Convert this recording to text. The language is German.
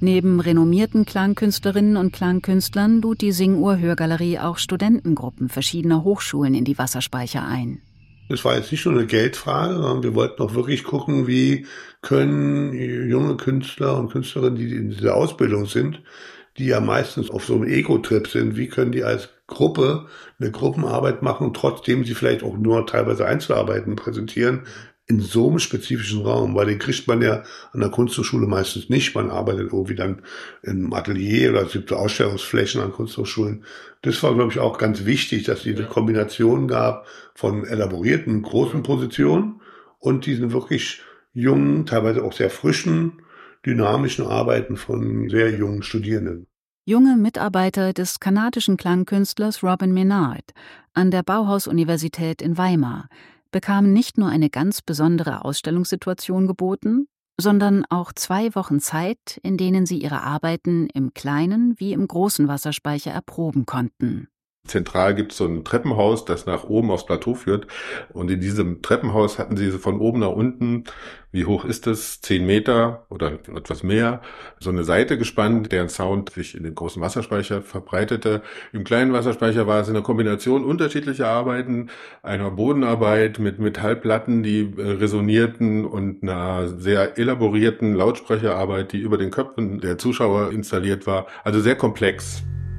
Neben renommierten Klangkünstlerinnen und Klangkünstlern lud die Singuhr-Hörgalerie auch Studentengruppen verschiedener Hochschulen in die Wasserspeicher ein. Es war jetzt nicht nur eine Geldfrage, sondern wir wollten auch wirklich gucken, wie können junge Künstler und Künstlerinnen, die in dieser Ausbildung sind, die ja meistens auf so einem Ego-Trip sind, wie können die als Gruppe eine Gruppenarbeit machen, trotzdem sie vielleicht auch nur teilweise Einzelarbeiten präsentieren, in so einem spezifischen Raum, weil den kriegt man ja an der Kunsthochschule meistens nicht. Man arbeitet irgendwie dann im Atelier oder es gibt so Ausstellungsflächen an Kunsthochschulen. Das war, glaube ich, auch ganz wichtig, dass es diese Kombination gab von elaborierten, großen Positionen und diesen wirklich jungen, teilweise auch sehr frischen, dynamischen Arbeiten von sehr jungen Studierenden. Junge Mitarbeiter des kanadischen Klangkünstlers Robin Menard an der Bauhaus-Universität in Weimar bekamen nicht nur eine ganz besondere Ausstellungssituation geboten, sondern auch 2 Wochen Zeit, in denen sie ihre Arbeiten im kleinen wie im großen Wasserspeicher erproben konnten. Zentral gibt es so ein Treppenhaus, das nach oben aufs Plateau führt. Und in diesem Treppenhaus hatten sie von oben nach unten, wie hoch ist es, 10 Meter oder etwas mehr, so eine Seite gespannt, deren Sound sich in den großen Wasserspeicher verbreitete. Im kleinen Wasserspeicher war es eine Kombination unterschiedlicher Arbeiten, einer Bodenarbeit mit Metallplatten, die resonierten und einer sehr elaborierten Lautsprecherarbeit, die über den Köpfen der Zuschauer installiert war. Also sehr komplex.